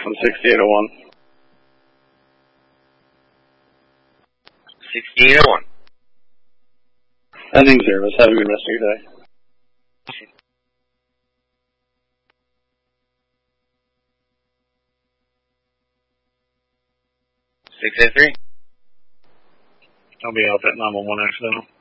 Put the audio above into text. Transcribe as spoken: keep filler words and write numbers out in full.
from sixty-eight oh one. sixty-eight oh one. Ending service. Have a good rest of your day. six eight three. I'll be out at nine one one accidental.